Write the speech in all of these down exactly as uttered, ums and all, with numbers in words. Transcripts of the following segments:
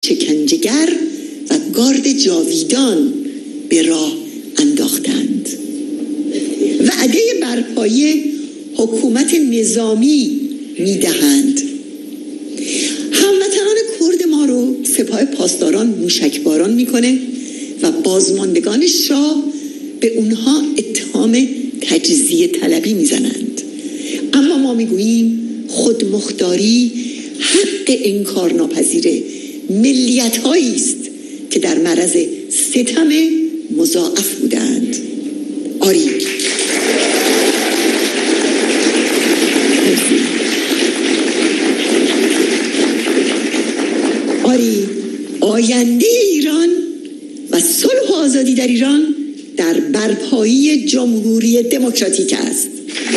شکنجهگر و گارد جاویدان به راه انداختند. وعده برپایی حکومت نظامی میدهند. هموطنان کرد ما رو سپاه پاسداران موشکباران میکنه و بازماندگان شاه به اونها اتهام تجزیه طلبی میزنند. اما ما میگوییم خودمختاری حق انکارناپذیر ملیت هایی است که در معرض ستم مضاعف بودند. آری آری آینده ایران و صلح و آزادی در ایران در برپایی جمهوری دموکراتیک است.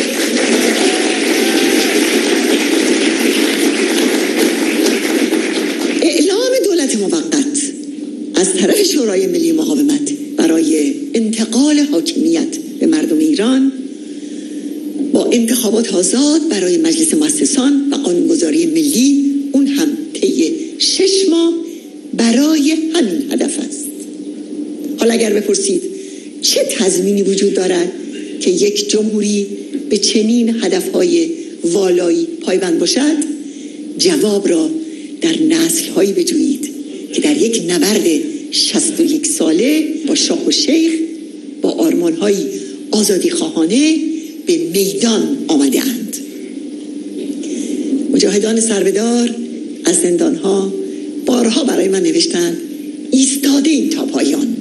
اعلام دولت موقت از طرف شورای ملی مقاومت برای انتقال حاکمیت به مردم ایران با انتخابات آزاد برای مجلس مؤسسان و قانونگذاری ملی، اون هم طی شش ماه، برای همین هدف است. حالا اگر بپرسید چه تضمینی وجود دارد که یک جمهوری به چنین هدفهای والایی پایبند باشد؟ جواب را در نسل‌هایی بجویید که در یک نبرد شصت و یک ساله با شاه و شیخ با آرمان‌های آزادی خواهانه به میدان آمده‌اند. مجاهدان سربدار از زندان‌ها بارها برای من نوشتند ایستادیم تا پایان.